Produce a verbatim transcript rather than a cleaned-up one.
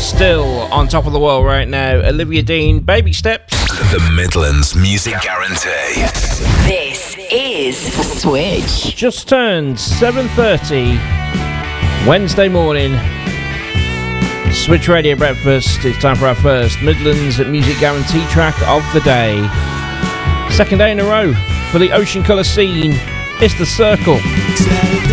Still on top of the world right now, Olivia Dean, Baby Steps. The Midlands Music Guarantee. This is Switch. Just turned seven thirty Wednesday morning. Switch Radio Breakfast. It's time for our first Midlands Music Guarantee track of the day. Second day in a row for the Ocean Colour scene. It's The Circle.